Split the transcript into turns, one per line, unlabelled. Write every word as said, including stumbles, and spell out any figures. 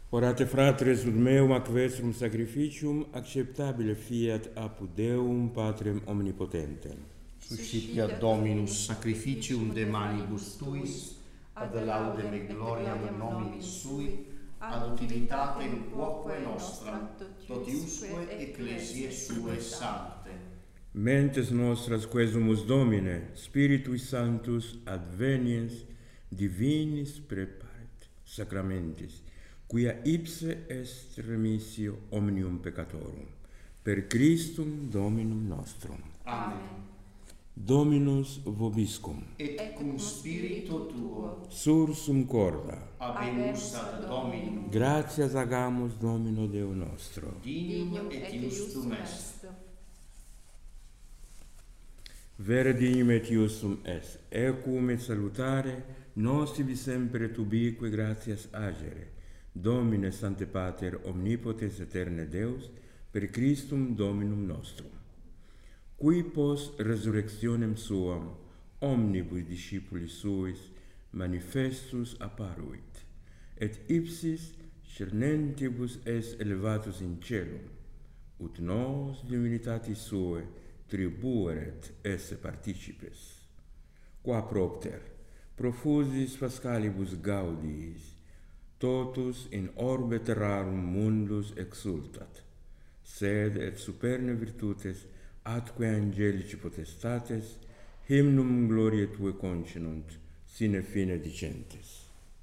Orate fratres ut meum ac vestrum sacrificium acceptabile fiat apud Deum Patrem omnipotentem.
Suscipiat Dominus sacrificium de manibus tuis, ad laudem et gloriam nominis sui, ad utilitatem quoque nostram, totiusque ecclesiae suae sancte.
Mentes nostras quesumus Domine, Spiritui Sanctus adveniens divinis preparet sacramentis, quia ipse est remissio omnium peccatorum. Per Christum Dominum nostrum.
Amen.
Dominus vobiscum.
Et cum spiritu tuo,
Sursum corda.
habemus ad Dominum,
Gratias agamus Domino Deo nostro.
dignum et iustum est.
Vere dignum et iustum est, ecum et salutare, nos tibi sempre tubique gratias agere, Domine Sancte Pater omnipotens aeterne Deus, per Christum Dominum nostrum, qui post resurrectionem suam omnibus discipulis suis manifestus apparuit, et ipsis cernentibus est elevatus in celum, ut nos divinitatis suae tribueret esse participes, qua propter profusis Pascalibus gaudiis totus in orbe terrarum mundus exultat, sed et superne virtutes atque angelici potestates hymnum gloriae Tue concenunt sine fine dicentes.